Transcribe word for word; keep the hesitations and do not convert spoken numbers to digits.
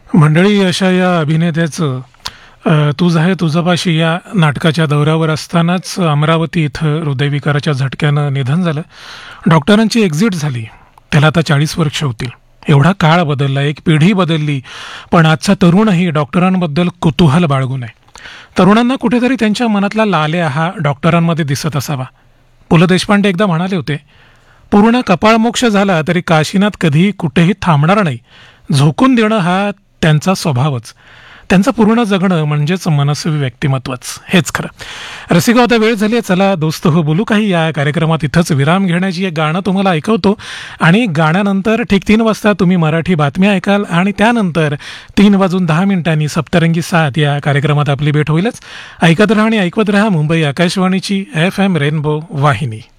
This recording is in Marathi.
मंडळी, अशा या अभिनेत्याचं अ, तुझ आहे तुझपाशी या नाटकाच्या दौऱ्यावर असतानाच अमरावती इथं हृदयविकाराच्या झटक्यानं निधन झालं. डॉक्टरांची एक्झिट झाली. त्याला आता चाळीस वर्ष होतील. एवढा काळ बदलला, एक पिढी बदलली, पण आजचा तरुणही डॉक्टरांबद्दल कुतूहल बाळगू नये. तरुणांना कुठेतरी त्यांच्या मनातला लाल्या हा डॉक्टरांमध्ये दिसत असावा. पु ल देशपांडे एकदा म्हणाले होते, पूर्ण कपाळमोक्ष झाला तरी काशीनाथ कधीही कुठेही थांबणार नाही. झोकून देणं हा त्यांचा स्वभावच. त्यांचं पूर्ण जगणं म्हणजेच मनस्वी व्यक्तिमत्वच. हेच खरं. रसिका, आता वेळ झाली आहे. चला दोस्त हो बोलू काही या कार्यक्रमात इथंच विराम घेण्याची. एक गाणं तुम्हाला ऐकवतो आणि गाण्यानंतर ठीक तीन वाजता तुम्ही मराठी बातम्या ऐकाल आणि त्यानंतर तीन वाजून दहा मिनिटांनी सप्तरंगी सात या कार्यक्रमात आपली भेट होईलच. ऐकत राहा आणि ऐकवत राहा मुंबई आकाशवाणीची एफ एम रेनबो वाहिनी.